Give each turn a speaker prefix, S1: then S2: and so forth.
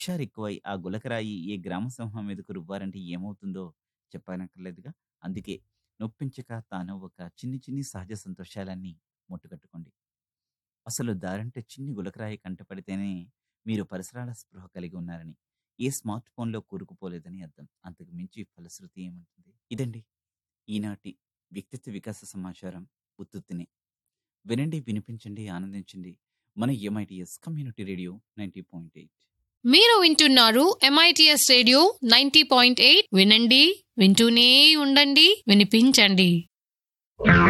S1: హుషారెక్కువై ఆ గులకరాయి ఏ గ్రామ సింహం మీదకు రువ్వారంటే ఏమవుతుందో చెప్పనక్కర్లేదుగా. అందుకే నొప్పించక తానవ్వక చిన్ని చిన్ని సహజ సంతోషాలన్నీ ముట్టుకట్టుకోండి. అసలు దారంటే చిన్ని గులకరాయి కంటపడితేనే మీరు పరిసరాల స్పృహ కలిగి ఉన్నారని, ఏ స్మార్ట్ ఫోన్‌లో కూరుకుపోలేదని అర్థం. అంతకు మించి ఫలశ్రుతి ఏముంటుంది? ఇదండి ఈనాటి వ్యక్తిత్వ వికాస సమాచారం ఉత్తుత్తినే. వినండి, వినిపించండి, ఆనందించండి. మన ఎంఐటీఎస్ కమ్యూనిటీ రేడియో 90.8.
S2: మీరు వింటున్నారు MITS రేడియో 90.8. వినండి, వింటూనే ఉండండి, వినిపించండి.